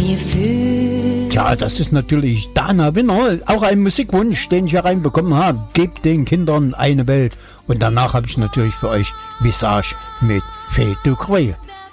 Gefühl. Tja, das ist natürlich Dana Winner, auch ein Musikwunsch, den ich hereinbekommen habe. Gebt den Kindern eine Welt. Und danach habe ich natürlich für euch Visage mit Fade to Grey.